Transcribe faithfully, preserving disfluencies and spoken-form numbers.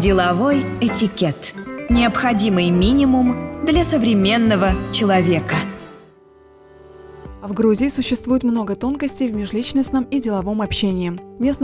Деловой этикет. Необходимый минимум для современного человека. В Грузии существует много тонкостей в межличностном и деловом общении. Местные